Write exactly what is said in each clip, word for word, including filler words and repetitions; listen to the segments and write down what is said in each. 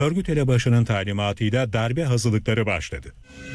Örgüt elebaşının talimatıyla darbe hazırlıkları başladı.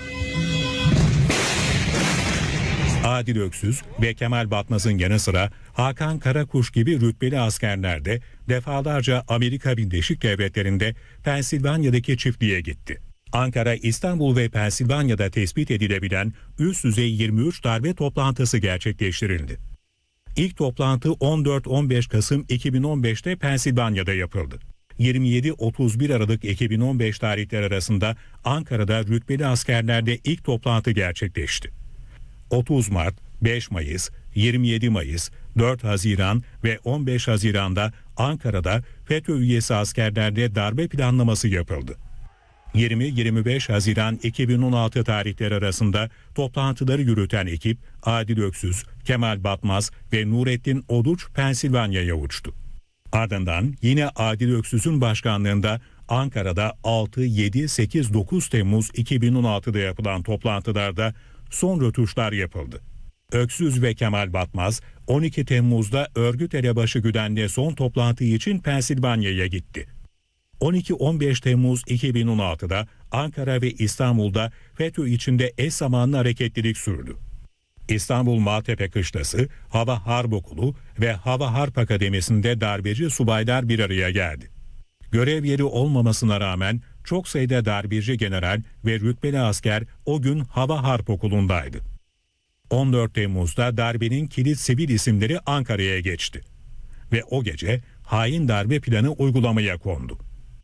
Adil Öksüz ve Kemal Batmaz'ın yanı sıra Hakan Karakuş gibi rütbeli askerler de defalarca Amerika Birleşik Devletleri'nde Pensilvanya'daki çiftliğe gitti. Ankara, İstanbul ve Pensilvanya'da tespit edilebilen üst düzey yirmi üç darbe toplantısı gerçekleştirildi. İlk toplantı on dört on beş Kasım iki bin on beş'te Pensilvanya'da yapıldı. yirmi yedi otuz bir Aralık iki bin on beş tarihleri arasında Ankara'da rütbeli askerlerde ilk toplantı gerçekleşti. otuz Mart, beş Mayıs, yirmi yedi Mayıs, dört Haziran ve on beş Haziran'da Ankara'da FETÖ üyesi askerlerde darbe planlaması yapıldı. yirmi yirmi beş Haziran iki bin on altı tarihleri arasında toplantıları yürüten ekip Adil Öksüz, Kemal Batmaz ve Nurettin Oduç Pensilvanya'ya uçtu. Ardından yine Adil Öksüz'ün başkanlığında Ankara'da altı, yedi, sekiz, dokuz Temmuz iki bin on altı'da yapılan toplantılarda son rötuşlar yapıldı. Öksüz ve Kemal Batmaz on iki Temmuz'da örgüt elebaşı Güden'le son toplantı için Pensilvanya'ya gitti. on iki on beş Temmuz iki bin on altı'da Ankara ve İstanbul'da FETÖ içinde eş zamanlı hareketlilik sürdü. İstanbul Maltepe Kışlası, Hava Harp Okulu ve Hava Harp Akademisi'nde darbeci subaylar bir araya geldi. Görev yeri olmamasına rağmen çok sayıda darbeci general ve rütbeli asker o gün Hava Harp Okulu'ndaydı. on dört Temmuz'da darbenin kilit sivil isimleri Ankara'ya geçti. Ve o gece hain darbe planı uygulamaya kondu.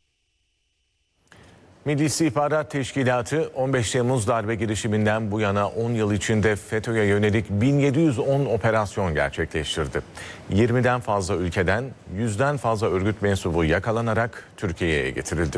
Milli İstihbarat Teşkilatı on beş Temmuz darbe girişiminden bu yana on yıl içinde FETÖ'ye yönelik bin yedi yüz on operasyon gerçekleştirdi. yirmi'den fazla ülkeden yüzden fazla örgüt mensubu yakalanarak Türkiye'ye getirildi.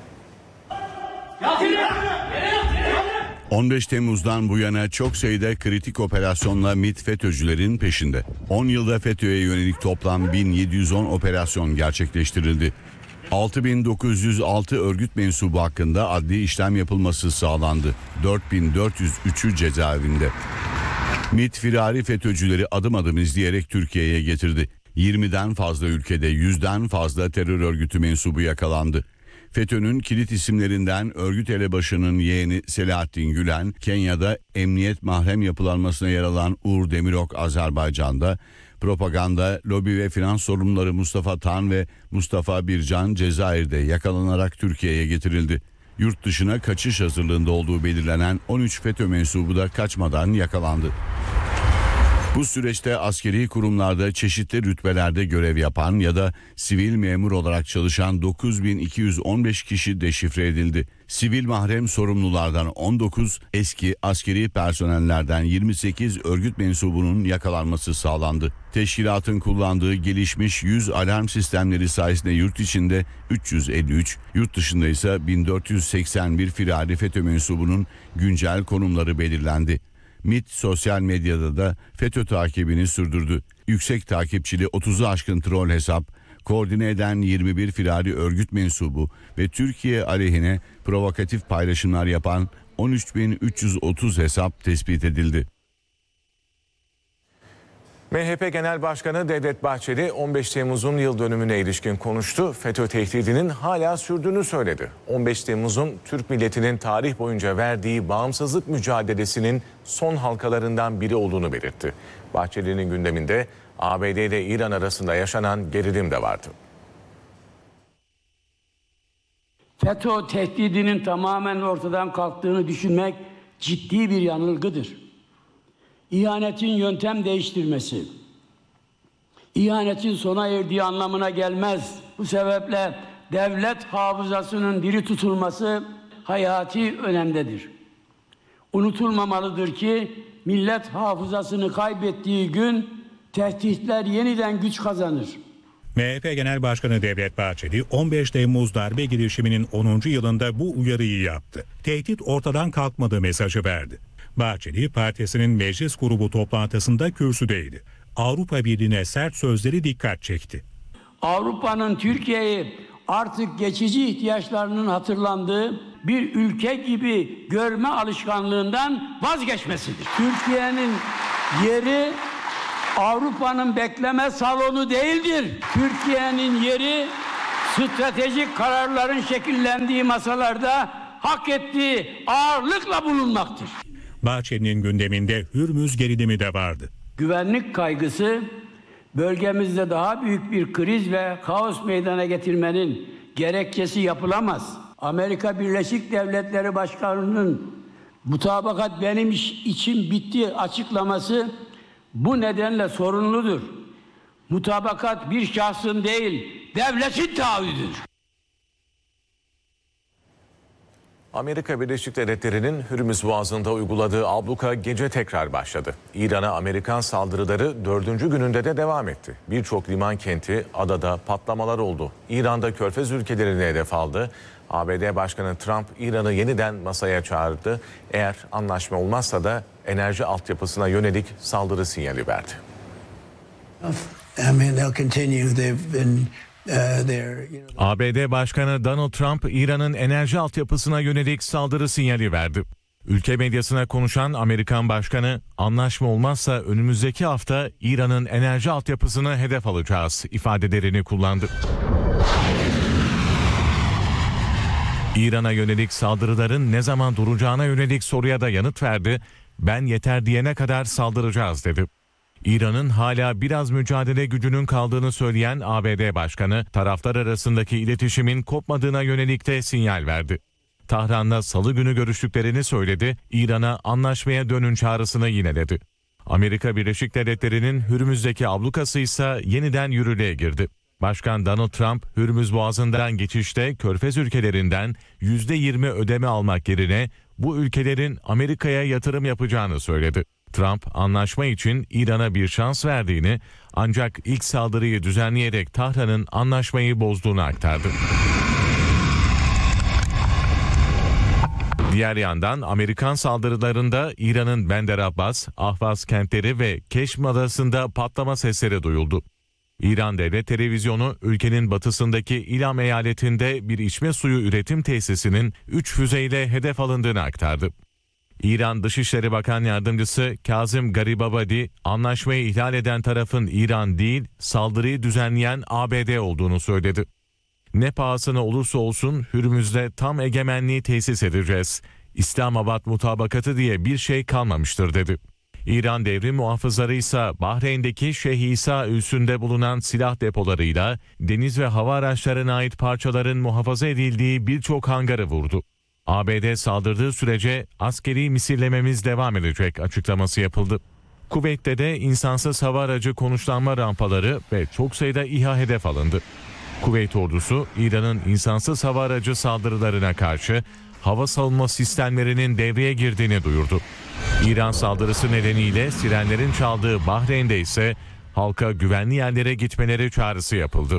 on beş Temmuz'dan bu yana çok sayıda kritik operasyonla MİT FETÖ'cülerin peşinde. on yılda FETÖ'ye yönelik toplam bin yedi yüz on operasyon gerçekleştirildi. altı bin dokuz yüz altı örgüt mensubu hakkında adli işlem yapılması sağlandı. dört bin dört yüz üç'ü cezaevinde. MİT firari FETÖ'cüleri adım adım izleyerek Türkiye'ye getirdi. yirmi'den fazla ülkede yüzden fazla terör örgütü mensubu yakalandı. FETÖ'nün kilit isimlerinden örgüt elebaşının yeğeni Selahattin Gülen, Kenya'da emniyet mahrem yapılanmasına yer alan Uğur Demirok Azerbaycan'da, propaganda, lobi ve finans sorumluları Mustafa Tan ve Mustafa Bircan Cezayir'de yakalanarak Türkiye'ye getirildi. Yurt dışına kaçış hazırlığında olduğu belirlenen on üç FETÖ mensubu da kaçmadan yakalandı. Bu süreçte askeri kurumlarda çeşitli rütbelerde görev yapan ya da sivil memur olarak çalışan dokuz bin iki yüz on beş kişi deşifre edildi. Sivil mahrem sorumlulardan on dokuz, eski askeri personellerden yirmi sekiz örgüt mensubunun yakalanması sağlandı. Teşkilatın kullandığı gelişmiş yüz alarm sistemleri sayesinde yurt içinde üç yüz elli üç, yurt dışında ise bin dört yüz seksen bir firari FETÖ mensubunun güncel konumları belirlendi. MİT sosyal medyada da FETÖ takibini sürdürdü. Yüksek takipçili otuz'u aşkın troll hesap, koordine eden yirmi bir firari örgüt mensubu ve Türkiye aleyhine provokatif paylaşımlar yapan on üç bin üç yüz otuz hesap tespit edildi. M H P Genel Başkanı Devlet Bahçeli on beş Temmuz'un yıl dönümüne ilişkin konuştu. FETÖ tehdidinin hala sürdüğünü söyledi. on beş Temmuz'un Türk milletinin tarih boyunca verdiği bağımsızlık mücadelesinin son halkalarından biri olduğunu belirtti. Bahçeli'nin gündeminde A B D ile İran arasında yaşanan gerilim de vardı. FETÖ tehdidinin tamamen ortadan kalktığını düşünmek ciddi bir yanılgıdır. İhanetin yöntem değiştirmesi, ihanetin sona erdiği anlamına gelmez. Bu sebeple devlet hafızasının diri tutulması hayati önemdedir. Unutulmamalıdır ki millet hafızasını kaybettiği gün tehditler yeniden güç kazanır. M H P Genel Başkanı Devlet Bahçeli on beş Temmuz darbe girişiminin onuncu yılında bu uyarıyı yaptı. Tehdit ortadan kalkmadı mesajı verdi. Bahçeli partisinin meclis grubu toplantısında kürsüdeydi. Avrupa Birliği'ne sert sözleri dikkat çekti. Avrupa'nın Türkiye'yi artık geçici ihtiyaçlarının hatırlandığı bir ülke gibi görme alışkanlığından vazgeçmesidir. Türkiye'nin yeri Avrupa'nın bekleme salonu değildir. Türkiye'nin yeri stratejik kararların şekillendiği masalarda hak ettiği ağırlıkla bulunmaktır. Bahçeli'nin gündeminde Hürmüz gerilimi de vardı. Güvenlik kaygısı bölgemizde daha büyük bir kriz ve kaos meydana getirmenin gerekçesi yapılamaz. Amerika Birleşik Devletleri Başkanı'nın mutabakat benim iş, için bitti açıklaması bu nedenle sorunludur. Mutabakat bir şahsın değil, devletin taahhüdüdür. Amerika Birleşik Devletleri'nin Hürmüz Boğazı'nda uyguladığı abluka gece tekrar başladı. İran'a Amerikan saldırıları dördüncü gününde de devam etti. Birçok liman kenti, adada patlamalar oldu. İran'da Körfez ülkelerini hedef aldı. A B D Başkanı Trump İran'ı yeniden masaya çağırdı. Eğer anlaşma olmazsa da enerji altyapısına yönelik saldırı sinyali verdi. I mean, they'll continue. They've been uh, there. You know. A B D Başkanı Donald Trump, İran'ın enerji altyapısına yönelik saldırı sinyali verdi. Ülke medyasına konuşan Amerikan Başkanı, anlaşma olmazsa önümüzdeki hafta İran'ın enerji altyapısını hedef alacağız ifadelerini kullandı. İran'a yönelik saldırıların ne zaman duracağına yönelik soruya da yanıt verdi. Ben yeter diyene kadar saldıracağız dedi. İran'ın hala biraz mücadele gücünün kaldığını söyleyen A B D Başkanı, taraflar arasındaki iletişimin kopmadığına yönelik de sinyal verdi. Tahran'la salı günü görüştüklerini söyledi, İran'a anlaşmaya dönün çağrısını yineledi. Amerika Birleşik Devletleri'nin Hürmüz'deki ablukası ise yeniden yürürlüğe girdi. Başkan Donald Trump, Hürmüz Boğazı'ndan geçişte Körfez ülkelerinden yüzde yirmi ödeme almak yerine bu ülkelerin Amerika'ya yatırım yapacağını söyledi. Trump, anlaşma için İran'a bir şans verdiğini, ancak ilk saldırıyı düzenleyerek Tahran'ın anlaşmayı bozduğunu aktardı. Diğer yandan Amerikan saldırılarında İran'ın Bender Abbas, Ahvaz kentleri ve Keşm adasında patlama sesleri duyuldu. İran Devlet Televizyonu, ülkenin batısındaki İlam eyaletinde bir içme suyu üretim tesisinin üç füzeyle hedef alındığını aktardı. İran Dışişleri Bakan Yardımcısı Kazım Garibabadi, anlaşmayı ihlal eden tarafın İran değil, saldırıyı düzenleyen A B D olduğunu söyledi. Ne pahasına olursa olsun Hürmüz'de tam egemenliği tesis edeceğiz. İslamabad mutabakatı diye bir şey kalmamıştır dedi. İran devrim muhafızları ise Bahreyn'deki Şeyh İsa üssünde bulunan silah depolarıyla deniz ve hava araçlarına ait parçaların muhafaza edildiği birçok hangarı vurdu. A B D saldırdığı sürece askeri misillememiz devam edecek açıklaması yapıldı. Kuveyt'te de insansız hava aracı konuşlanma rampaları ve çok sayıda İHA hedef alındı. Kuveyt ordusu İran'ın insansız hava aracı saldırılarına karşı hava savunma sistemlerinin devreye girdiğini duyurdu. İran saldırısı nedeniyle sirenlerin çaldığı Bahreyn'de ise halka güvenli yerlere gitmeleri çağrısı yapıldı.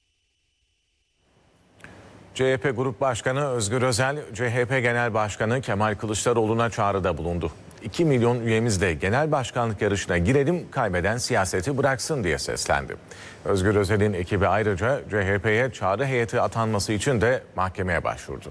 C H P Grup Başkanı Özgür Özel, C H P Genel Başkanı Kemal Kılıçdaroğlu'na çağrıda bulundu. iki milyon üyemizle genel başkanlık yarışına girelim, kaybeden siyaseti bıraksın diye seslendi. Özgür Özel'in ekibi ayrıca C H P'ye çağrı heyeti atanması için de mahkemeye başvurdu.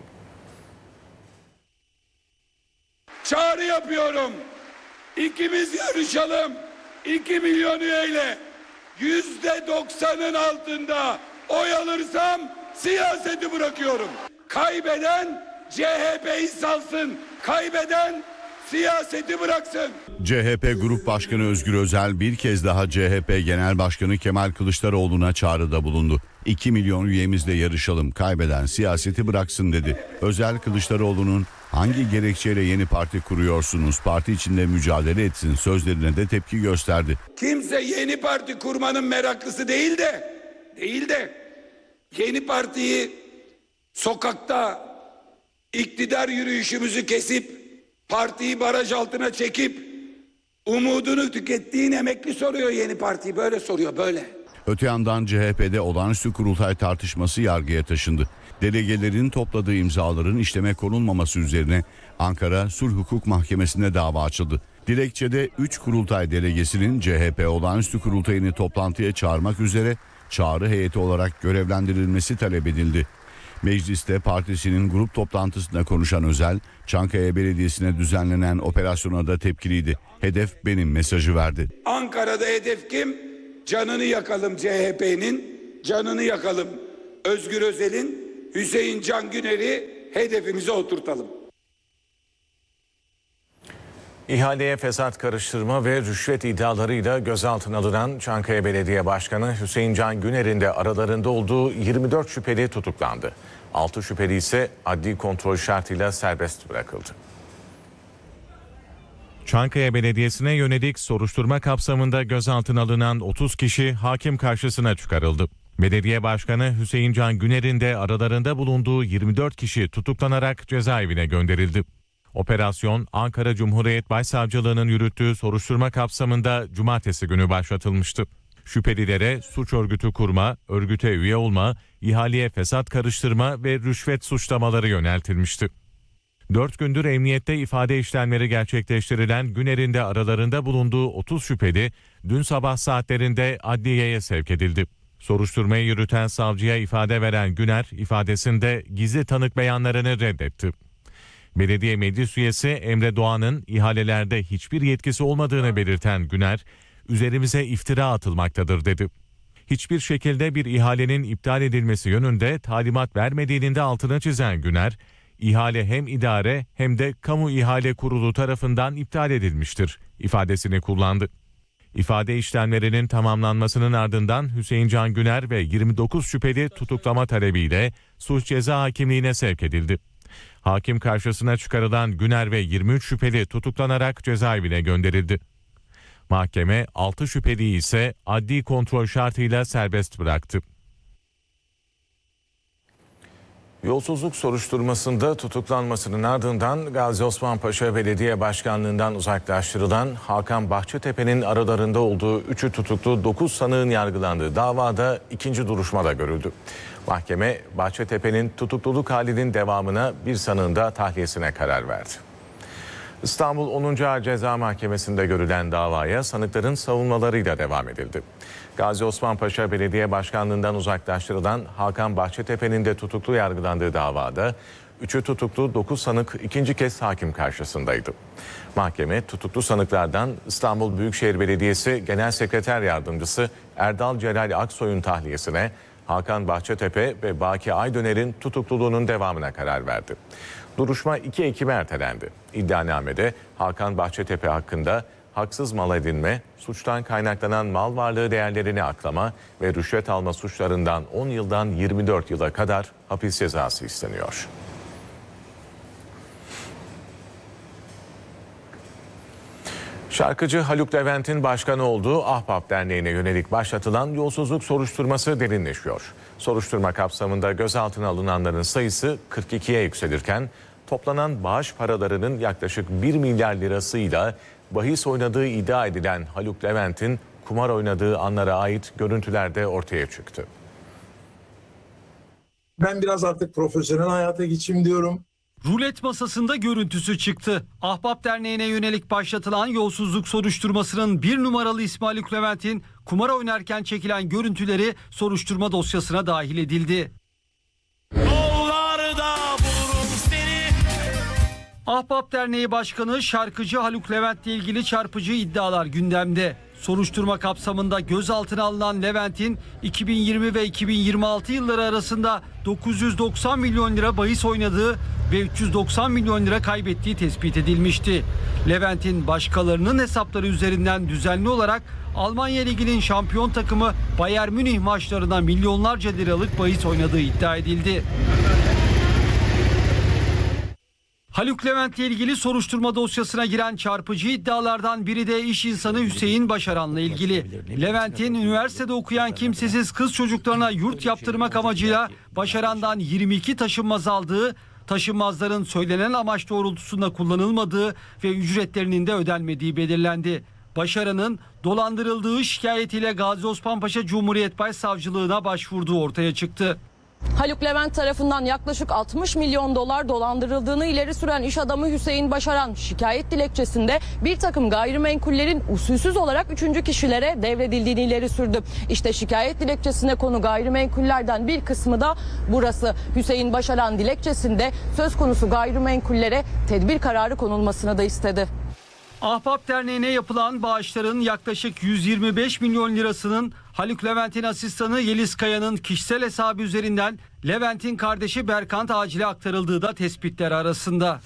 Çağrı yapıyorum. İkimiz yarışalım. iki milyon üyeyle yüzde doksanın altında oy alırsam siyaseti bırakıyorum. Kaybeden C H P'yi salsın. Kaybeden siyaseti bıraksın. C H P Grup Başkanı Özgür Özel bir kez daha C H P Genel Başkanı Kemal Kılıçdaroğlu'na çağrıda bulundu. iki milyon üyemizle yarışalım, kaybeden siyaseti bıraksın dedi. Özel, Kılıçdaroğlu'nun hangi gerekçeyle yeni parti kuruyorsunuz, parti içinde mücadele etsin sözlerine de tepki gösterdi. Kimse yeni parti kurmanın meraklısı değil de, değil de yeni partiyi sokakta iktidar yürüyüşümüzü kesip partiyi baraj altına çekip umudunu tükettiğin emekli soruyor yeni partiyi, böyle soruyor böyle. Öte yandan C H P'de olağanüstü kurultay tartışması yargıya taşındı. Delegelerin topladığı imzaların işleme konulmaması üzerine Ankara Sulh Hukuk Mahkemesi'nde dava açıldı. Dilekçede üç kurultay delegesinin C H P olağanüstü kurultayını toplantıya çağırmak üzere çağrı heyeti olarak görevlendirilmesi talep edildi. Mecliste partisinin grup toplantısında konuşan Özel, Çankaya Belediyesi'ne düzenlenen operasyona da tepkiliydi. Hedef benim mesajı verdi. Ankara'da hedef kim? Canını yakalım C H P'nin, canını yakalım. Özgür Özel'in, Hüseyin Can Güner'i hedefimize oturtalım. İhaleye fesat karıştırma ve rüşvet iddialarıyla gözaltına alınan Çankaya Belediye Başkanı Hüseyin Can Güner'in de aralarında olduğu yirmi dört şüpheli tutuklandı. altı şüpheli ise adli kontrol şartıyla serbest bırakıldı. Çankaya Belediyesi'ne yönelik soruşturma kapsamında gözaltına alınan otuz kişi hakim karşısına çıkarıldı. Belediye Başkanı Hüseyin Can Güner'in de aralarında bulunduğu yirmi dört kişi tutuklanarak cezaevine gönderildi. Operasyon Ankara Cumhuriyet Başsavcılığı'nın yürüttüğü soruşturma kapsamında cumartesi günü başlatılmıştı. Şüphelilere suç örgütü kurma, örgüte üye olma, ihaleye fesat karıştırma ve rüşvet suçlamaları yöneltilmişti. Dört gündür emniyette ifade işlemleri gerçekleştirilen Güner'in de aralarında bulunduğu otuz şüpheli dün sabah saatlerinde adliyeye sevk edildi. Soruşturmayı yürüten savcıya ifade veren Güner ifadesinde gizli tanık beyanlarını reddetti. Belediye Meclis Üyesi Emre Doğan'ın ihalelerde hiçbir yetkisi olmadığını belirten Güner, üzerimize iftira atılmaktadır dedi. Hiçbir şekilde bir ihalenin iptal edilmesi yönünde talimat vermediğinin de altını çizen Güner, ihale hem idare hem de kamu ihale kurulu tarafından iptal edilmiştir ifadesini kullandı. İfade işlemlerinin tamamlanmasının ardından Hüseyin Can Güner ve yirmi dokuz şüpheli tutuklama talebiyle suç ceza hakimliğine sevk edildi. Hakim karşısına çıkarılan Güner ve yirmi üç şüpheli tutuklanarak cezaevine gönderildi. Mahkeme altı şüpheliyi ise adli kontrol şartıyla serbest bıraktı. Yolsuzluk soruşturmasında tutuklanmasının ardından Gazi Osman Paşa Belediye Başkanlığından uzaklaştırılan Hakan Bahçetepe'nin aralarında olduğu üçü tutuklu dokuz sanığın yargılandığı davada ikinci duruşma da görüldü. Mahkeme Bahçetepe'nin tutukluluk halinin devamına bir sanığın da tahliyesine karar verdi. İstanbul onuncu Ağır Ceza Mahkemesi'nde görülen davaya sanıkların savunmalarıyla devam edildi. Gazi Osman Paşa Belediye Başkanlığından uzaklaştırılan Hakan Bahçetepe'nin de tutuklu yargılandığı davada üçü tutuklu dokuz sanık ikinci kez hakim karşısındaydı. Mahkeme tutuklu sanıklardan İstanbul Büyükşehir Belediyesi Genel Sekreter Yardımcısı Erdal Celal Aksoy'un tahliyesine, Hakan Bahçetepe ve Baki Aydöner'in tutukluluğunun devamına karar verdi. Duruşma iki Ekim'e ertelendi. İddianamede Hakan Bahçetepe hakkında haksız mal edinme, suçtan kaynaklanan mal varlığı değerlerini aklama ve rüşvet alma suçlarından on yıldan yirmi dört yıla kadar hapis cezası isteniyor. Şarkıcı Haluk Levent'in başkanı olduğu Ahbap Derneği'ne yönelik başlatılan yolsuzluk soruşturması derinleşiyor. Soruşturma kapsamında gözaltına alınanların sayısı kırk ikiye yükselirken toplanan bağış paralarının yaklaşık bir milyar lirasıyla bahis oynadığı iddia edilen Haluk Levent'in kumar oynadığı anlara ait görüntüler de ortaya çıktı. Ben biraz artık profesyonel hayata geçeyim diyorum. Rulet masasında görüntüsü çıktı. Ahbap Derneği'ne yönelik başlatılan yolsuzluk soruşturmasının bir numaralı ismi Haluk Levent'in kumar oynarken çekilen görüntüleri soruşturma dosyasına dahil edildi. Ahbap Derneği Başkanı şarkıcı Haluk Levent'le ilgili çarpıcı iddialar gündemde. Soruşturma kapsamında gözaltına alınan Levent'in iki bin yirmi ve iki bin yirmi altı yılları arasında dokuz yüz doksan milyon lira bahis oynadığı ve üç yüz doksan milyon lira kaybettiği tespit edilmişti. Levent'in başkalarının hesapları üzerinden düzenli olarak Almanya Ligi'nin şampiyon takımı Bayern Münih maçlarına milyonlarca liralık bahis oynadığı iddia edildi. Haluk Levent'le ilgili soruşturma dosyasına giren çarpıcı iddialardan biri de iş insanı Hüseyin Başaran'la ilgili. Levent'in üniversitede okuyan kimsesiz kız çocuklarına yurt yaptırmak amacıyla Başaran'dan yirmi iki taşınmaz aldığı, taşınmazların söylenen amaç doğrultusunda kullanılmadığı ve ücretlerinin de ödenmediği belirlendi. Başaran'ın dolandırıldığı şikayetiyle Gazi Osman Paşa Cumhuriyet Başsavcılığına başvurduğu ortaya çıktı. Haluk Levent tarafından yaklaşık altmış milyon dolar dolandırıldığını ileri süren iş adamı Hüseyin Başaran şikayet dilekçesinde bir takım gayrimenkullerin usulsüz olarak üçüncü kişilere devredildiğini ileri sürdü. İşte şikayet dilekçesine konu gayrimenkullerden bir kısmı da burası. Hüseyin Başaran dilekçesinde söz konusu gayrimenkullere tedbir kararı konulmasını da istedi. Ahbap Derneği'ne yapılan bağışların yaklaşık yüz yirmi beş milyon lirasının Haluk Levent'in asistanı Yeliz Kaya'nın kişisel hesabı üzerinden Levent'in kardeşi Berkant Acil'e aktarıldığı da tespitler arasında.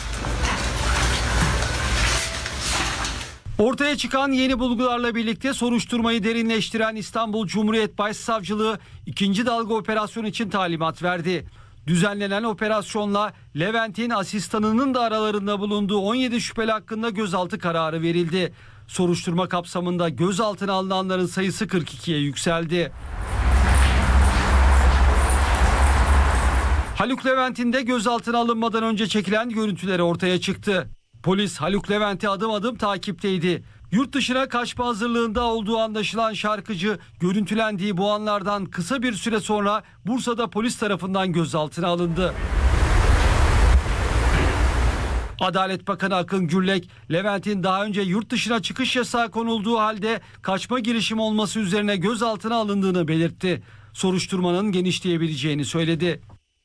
Ortaya çıkan yeni bulgularla birlikte soruşturmayı derinleştiren İstanbul Cumhuriyet Başsavcılığı ikinci dalga operasyon için talimat verdi. Düzenlenen operasyonla Levent'in asistanının da aralarında bulunduğu on yedi şüpheli hakkında gözaltı kararı verildi. Soruşturma kapsamında gözaltına alınanların sayısı kırk ikiye yükseldi. Haluk Levent'in de gözaltına alınmadan önce çekilen görüntüleri ortaya çıktı. Polis Haluk Levent'i adım adım takipteydi. Yurt dışına kaçma hazırlığında olduğu anlaşılan şarkıcı görüntülendiği bu anlardan kısa bir süre sonra Bursa'da polis tarafından gözaltına alındı. Adalet Bakanı Akın Gürlek, Levent'in daha önce yurt dışına çıkış yasağı konulduğu halde kaçma girişimi olması üzerine gözaltına alındığını belirtti. Soruşturmanın genişleyebileceğini söyledi.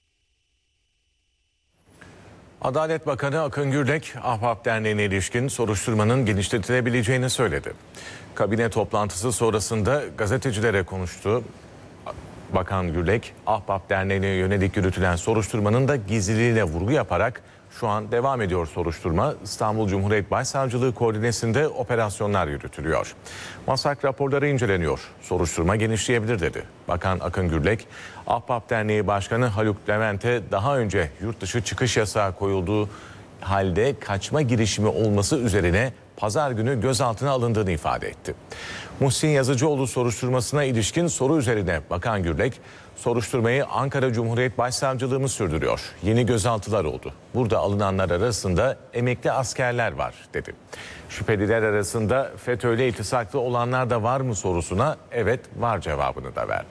Adalet Bakanı Akın Gürlek, Ahbap Derneği'ne ilişkin soruşturmanın genişletilebileceğini söyledi. Kabine toplantısı sonrasında gazetecilere konuştu. Bakan Gürlek, Ahbap Derneği'ne yönelik yürütülen soruşturmanın da gizliliğine vurgu yaparak şu an devam ediyor soruşturma. İstanbul Cumhuriyet Başsavcılığı koordinesinde operasyonlar yürütülüyor. Masak raporları inceleniyor. Soruşturma genişleyebilir dedi. Bakan Akın Gürlek, Ahbap Derneği Başkanı Haluk Levent'e daha önce yurt dışı çıkış yasağı koyulduğu halde kaçma girişimi olması üzerine pazar günü gözaltına alındığını ifade etti. Muhsin Yazıcıoğlu soruşturmasına ilişkin soru üzerine Bakan Gürlek, soruşturmayı Ankara Cumhuriyet Başsavcılığımız sürdürüyor. Yeni gözaltılar oldu. Burada alınanlar arasında emekli askerler var dedi. Şüpheliler arasında FETÖ'yle iltisaklı olanlar da var mı sorusuna evet var cevabını da verdi.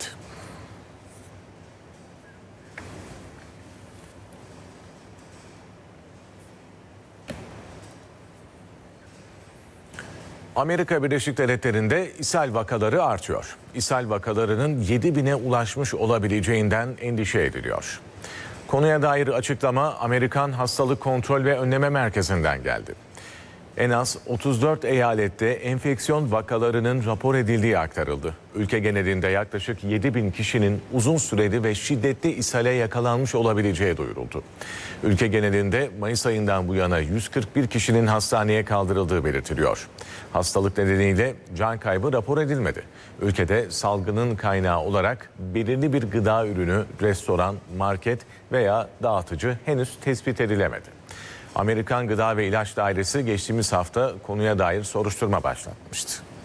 Amerika Birleşik Devletleri'nde ishal vakaları artıyor. İshal vakalarının yedi bine ulaşmış olabileceğinden endişe ediliyor. Konuya dair açıklama Amerikan Hastalık Kontrol ve Önleme Merkezi'nden geldi. En az otuz dört eyalette enfeksiyon vakalarının rapor edildiği aktarıldı. Ülke genelinde yaklaşık yedi bin kişinin uzun süreli ve şiddetli ishale yakalanmış olabileceği duyuruldu. Ülke genelinde Mayıs ayından bu yana yüz kırk bir kişinin hastaneye kaldırıldığı belirtiliyor. Hastalık nedeniyle can kaybı rapor edilmedi. Ülkede salgının kaynağı olarak belirli bir gıda ürünü, restoran, market veya dağıtıcı henüz tespit edilemedi. Amerikan Gıda ve İlaç Dairesi geçtiğimiz hafta konuya dair soruşturma başlatmıştı.